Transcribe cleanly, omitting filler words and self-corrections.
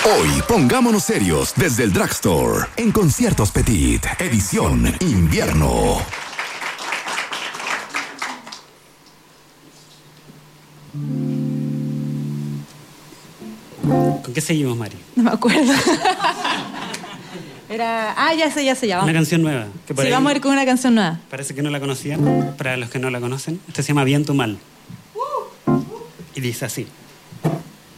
Hoy pongámonos serios desde el Drugstore en Conciertos Petit, edición invierno. ¿Con qué seguimos, Mari? No me acuerdo. Era... ya sé. Una canción nueva. Que sí, vamos a ir con una canción nueva. Parece que no la conocían. Para los que no la conocen, esta se llama Bien tu Mal. Y dice así.